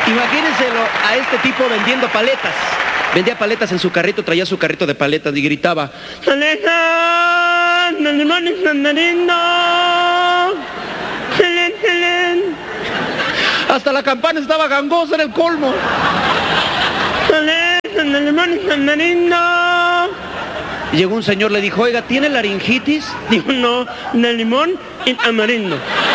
Imagínenselo a este tipo vendiendo paletas. Vendía paletas en su carrito, traía su carrito de paletas y gritaba: ¡Paletas! ¡Los limones mandarindo! ¡Excelente! Hasta la campana estaba gangosa, era el colmo. ¡Paletas! ¡Los limones mandarindo! Y llegó un señor, le dijo: oiga, ¿tiene laringitis? Dijo: no, de limón y tamarindo.